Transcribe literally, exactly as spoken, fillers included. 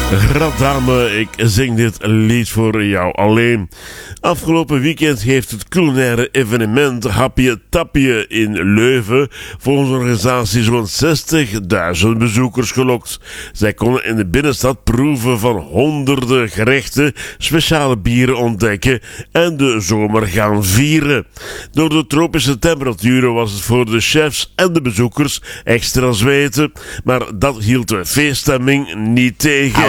Raddame, ik zing dit lied voor jou alleen. Afgelopen weekend heeft het culinaire evenement Hapje Tapje in Leuven volgens de organisatie zo'n zestigduizend bezoekers gelokt. Zij konden in de binnenstad proeven van honderden gerechten, speciale bieren ontdekken en de zomer gaan vieren. Door de tropische temperaturen was het voor de chefs en de bezoekers extra zweten, maar dat hield de feeststemming niet tegen.